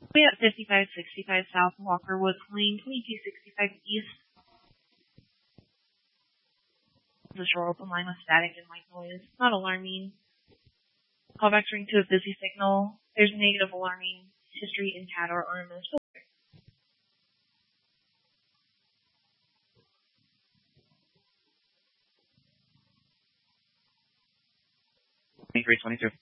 We at 5565 South Walker Woods Lane, 2265 East. The shore open line with static and white noise. Not alarming. Callbacks ring to a busy signal. There's negative alarming history in CAD or RMS. 2322.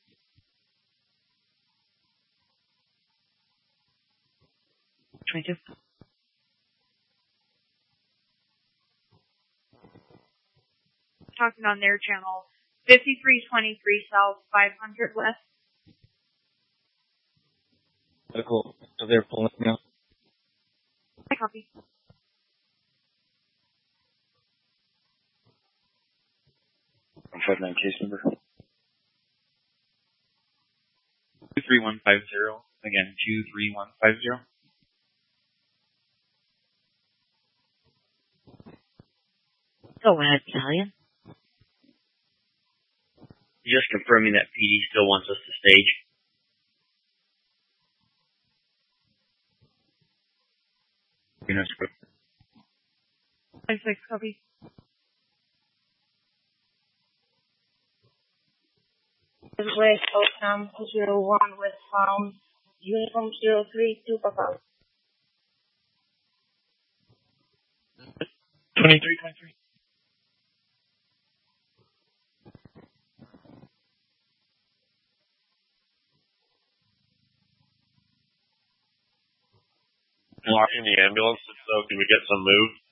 Talking on their channel, 5323 South, 500 West. Cool. So they're pulling me out. I copy. I'm 59 case number. 23150. Again, 23150. Go ahead, Italian. Just confirming that PD still wants us to stage. Units. 56 copy. West Outcome 201 westbound, Uniform 032 Papa. 2323. Locking the ambulance, so can we get some move?